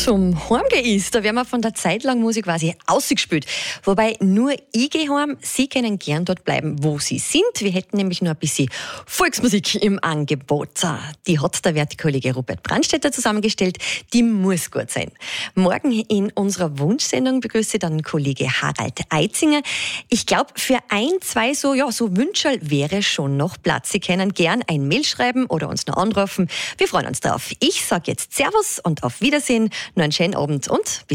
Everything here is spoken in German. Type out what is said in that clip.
zum Heimgehen ist, da werden wir von der Zeit lang Musik quasi ausgespielt. Wobei nur ich gehe heim, Sie können gern dort bleiben, wo Sie sind. Wir hätten nämlich nur ein bisschen Volksmusik im Angebot. Die hat der werte Kollege Rupert Brandstätter zusammengestellt. Die muss gut sein. Morgen in unserer Wunschsendung begrüße ich dann Kollege Harald Eitzinger. Ich glaube, für ein, zwei so Wünscherl wäre schon noch Platz. Sie können gern ein Mail schreiben oder uns noch anrufen. Wir freuen uns drauf. Ich sage jetzt Servus und auf Wiedersehen. Nur einen schönen Abend und bis